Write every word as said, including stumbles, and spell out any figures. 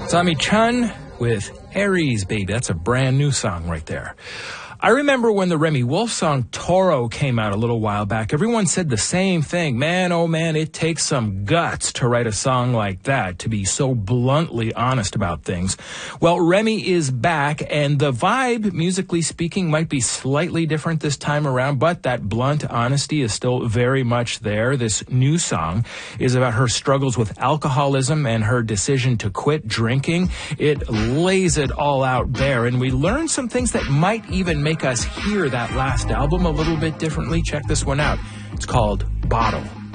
Tommy Chun with Aries, Baby. That's a brand new song right there. I remember when the Remy Wolf song Toro came out a little while back, everyone said the same thing. Man, oh man, it takes some guts to write a song like that, to be so bluntly honest about things. Well, Remy is back, and the vibe, musically speaking, might be slightly different this time around, but that blunt honesty is still very much there. This new song is about her struggles with alcoholism and her decision to quit drinking. It lays it all out there, and we learn some things that might even make us hear that last album a little bit differently. Check this one out. It's called Bottle.